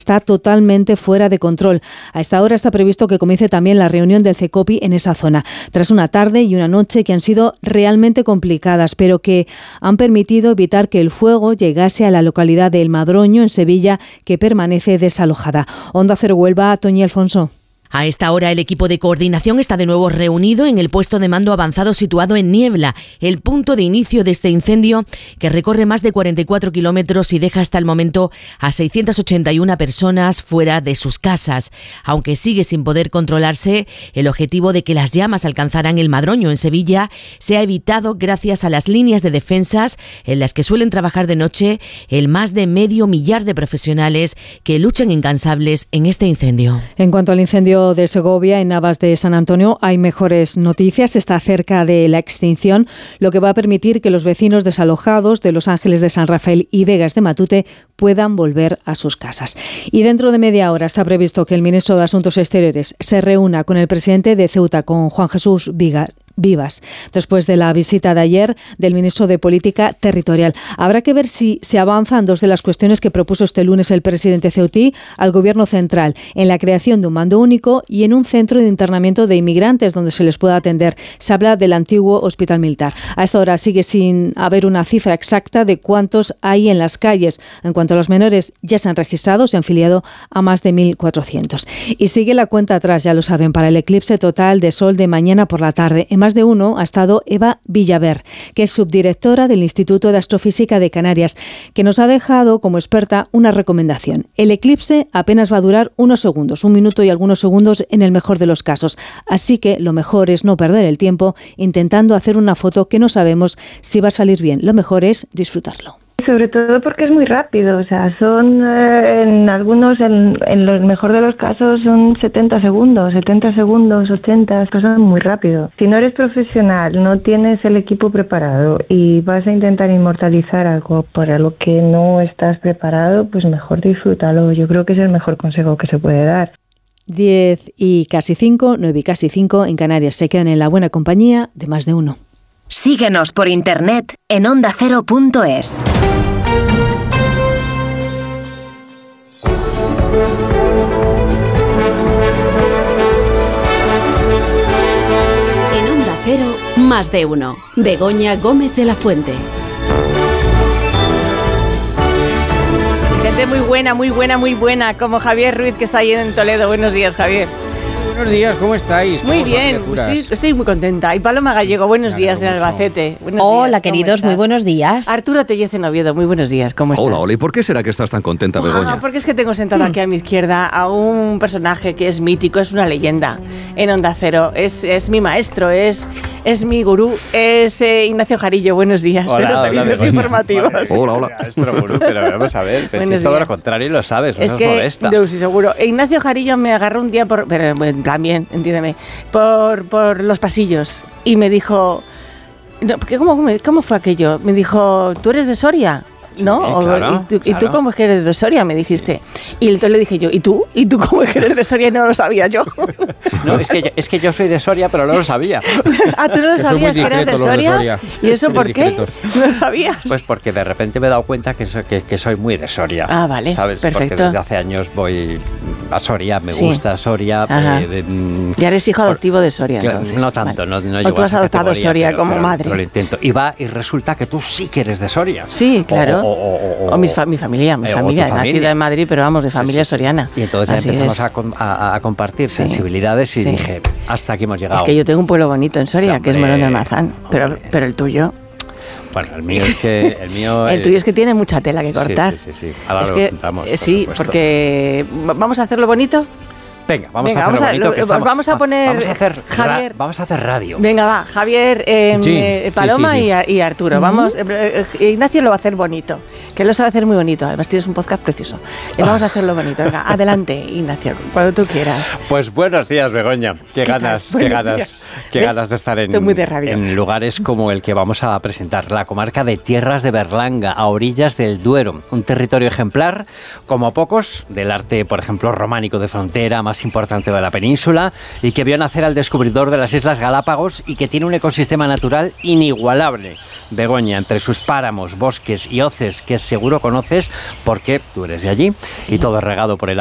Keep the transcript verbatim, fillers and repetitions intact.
está totalmente fuera de control. A esta hora está previsto que comience también la reunión del CECOPI en esa zona, tras una tarde y una noche que han sido realmente complicadas, pero que han permitido evitar que el fuego llegase a la localidad de El Madroño, en Sevilla, que permanece desalojada. Onda Cero Huelva, Toñi Alfonso. A esta hora el equipo de coordinación está de nuevo reunido en el puesto de mando avanzado situado en Niebla, el punto de inicio de este incendio que recorre más de cuarenta y cuatro kilómetros y deja hasta el momento a seiscientas ochenta y una personas fuera de sus casas. Aunque sigue sin poder controlarse, el objetivo de que las llamas alcanzaran El Madroño en Sevilla se ha evitado gracias a las líneas de defensas en las que suelen trabajar de noche el más de medio millar de profesionales que luchan incansables en este incendio. En cuanto al incendio de Segovia, en Navas de San Antonio, hay mejores noticias. Está cerca de la extinción, lo que va a permitir que los vecinos desalojados de Los Ángeles de San Rafael y Vegas de Matute puedan volver a sus casas. Y dentro de media hora está previsto que el ministro de Asuntos Exteriores se reúna con el presidente de Ceuta, con Juan Jesús Viga. Vivas, después de la visita de ayer del ministro de Política Territorial. Habrá que ver si se avanzan dos de las cuestiones que propuso este lunes el presidente ceutí al Gobierno central, en la creación de un mando único y en un centro de internamiento de inmigrantes donde se les pueda atender. Se habla del antiguo hospital militar. A esta hora sigue sin haber una cifra exacta de cuántos hay en las calles. En cuanto a los menores, ya se han registrado, se han filiado a más de mil cuatrocientos. Y sigue la cuenta atrás, ya lo saben, para el eclipse total de sol de mañana por la tarde. En más de uno ha estado Eva Villaver, que es subdirectora del Instituto de Astrofísica de Canarias, que nos ha dejado como experta una recomendación. El eclipse apenas va a durar unos segundos, un minuto y algunos segundos en el mejor de los casos. Así que lo mejor es no perder el tiempo intentando hacer una foto que no sabemos si va a salir bien. Lo mejor es disfrutarlo. Sobre todo porque es muy rápido, o sea, son eh, en algunos, en, en lo mejor de los casos son setenta segundos, setenta segundos, ochenta, pasan muy rápido. Si no eres profesional, no tienes el equipo preparado y vas a intentar inmortalizar algo para lo que no estás preparado, pues mejor disfrútalo. Yo creo que es el mejor consejo que se puede dar. diez y casi cinco, nueve y casi cinco en Canarias. Se quedan en la buena compañía de más de uno. Síguenos por internet en onda cero punto es. En Onda Cero, más de uno. Begoña Gómez de la Fuente. Gente muy buena, muy buena, muy buena, como Javier Ruiz, que está ahí en Toledo. Buenos días, Javier. Buenos días, ¿cómo estáis? Muy bien, estoy, estoy muy contenta. Y Paloma Gallego, buenos días en Albacete. Buenos Hola, días, queridos, muy buenos días. Arturo Tellez en Oviedo, muy buenos días, ¿cómo estás? Hola, hola, ¿y por qué será que estás tan contenta, Begoña? Ah, porque es que tengo sentado aquí a mi izquierda a un personaje que es mítico, es una leyenda en Onda Cero. Es, es mi maestro, es, es mi gurú, es eh, Ignacio Jarillo, buenos días. Hola, de los hola, servicios informativos. Hola, hola. Maestro gurú, pero vamos a ver, pero si es todo lo contrario y lo sabes, no es nos que, molesta. No, sí, seguro. Ignacio Jarillo me agarró un día por, pero en plan bien, entiéndeme, por, por los pasillos y me dijo, no, ¿cómo, ¿cómo fue aquello? Me dijo, ¿tú eres de Soria? ¿No? Sí, claro, ¿Y, tú, claro. ¿Y tú cómo es que eres de Soria? Me dijiste. Y entonces le dije yo, ¿y tú? ¿Y tú cómo es que eres de Soria? Y no lo sabía yo. No, es que, yo, es que yo soy de Soria, pero no lo sabía. Ah, ¿tú no lo sabías que eras de Soria? de Soria? ¿Y eso Muy por discretos. qué? ¿No lo sabías? Pues porque de repente me he dado cuenta que, so, que, que soy muy de Soria. Ah, vale, ¿sabes? perfecto. Porque desde hace años voy a Soria, me Sí. gusta Soria. Ajá. Eh, de, mm, Ya eres hijo adoptivo de Soria, Claro, entonces. no tanto, Vale. no, no O llego tú a has esa adoptado categoría, Soria pero- como pero- madre. pero lo intento. Y va y resulta que tú sí que eres de Soria. Sí, claro. O, o- o- o- O mis fa- mi familia, mi eh, o familia, tu nacida familia. en Madrid, pero vamos, de Sí, familia sí, sí. soriana. Y entonces ya Así empezamos es. a, com- a- a compartir Sí. sensibilidades y Sí. dije, hasta aquí hemos llegado. Es que yo tengo un pueblo bonito en Soria, Hombre, que es Morón de Almazán, pero, hombre. pero el tuyo... Bueno, el mío es que... El, mío, El tuyo es que tiene mucha tela que cortar. Sí, sí, sí. sí. Ahora es lo que, contamos, eh, por sí, supuesto. porque... ¿Vamos a hacerlo bonito? Venga, vamos Venga, a hacerlo vamos a- bonito, lo- que estamos- vamos a poner, Vamos a hacer, ra- Javier. vamos a hacer radio. Venga, va, Javier, eh, Sí, eh, sí, Paloma sí, sí. Y, a- y Arturo. Vamos, eh, eh, Ignacio lo va a hacer bonito, que lo sabe hacer muy bonito. Además tienes un podcast precioso. Eh, vamos a hacerlo bonito. Venga, adelante, Ignacio, cuando tú quieras. Pues buenos días, Begoña. Qué, ¿Qué tal? ganas, qué Buenos ganas, días. qué ¿Ves? ganas de estar en, Estoy muy de radio. en lugares como el que vamos a presentar, la comarca de Tierras de Berlanga, a orillas del Duero, un territorio ejemplar, como pocos, del arte, por ejemplo, románico de frontera, más más importante de la península y que vio nacer al descubridor de las Islas Galápagos y que tiene un ecosistema natural inigualable. Begoña, entre sus páramos, bosques y hoces que seguro conoces porque tú eres de allí, sí. Y todo regado por el